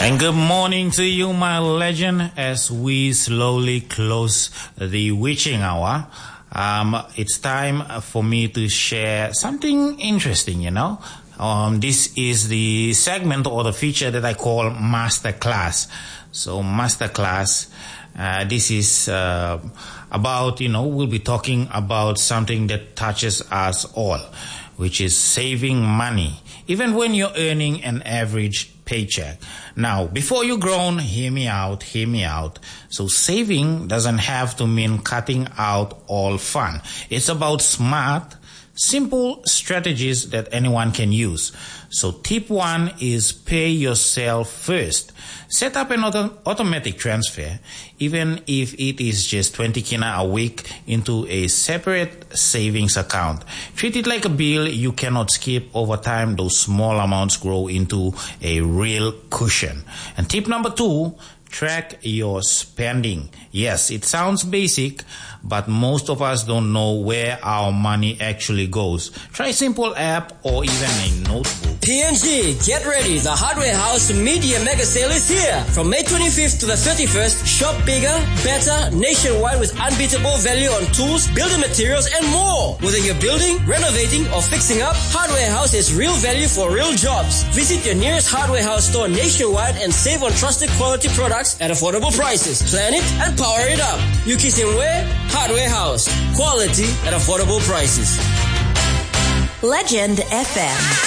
And good morning to you, my legend, as we slowly close the witching hour. It's time for me to share something interesting, This is the segment or the feature that I call Masterclass. So Masterclass, this is about, we'll be talking about something that touches us all, which is saving money, even when you're earning an average paycheck. Now, before you groan, hear me out. So saving doesn't have to mean cutting out all fun. It's about smart, simple strategies that anyone can use. So tip 1 is pay yourself first. Set up an automatic transfer, even if it is just 20 kina a week, into a separate savings account. Treat it like a bill you cannot skip. Over time, those small amounts grow into a real cushion. And tip number 2, track your spending. Yes, it sounds basic, but most of us don't know where our money actually goes. Try a simple app or even a notebook. PNG, get ready. The Hardware House Media Mega Sale is here. From May 25th to the 31st, shop bigger, better, nationwide with unbeatable value on tools, building materials, and more. Whether you're building, renovating, or fixing up, Hardware House is real value for real jobs. Visit your nearest Hardware House store nationwide and save on trusted quality products at affordable prices. Plan it and power it up. Yuki Simwe, Hardware House. Quality at affordable prices. Legend FM.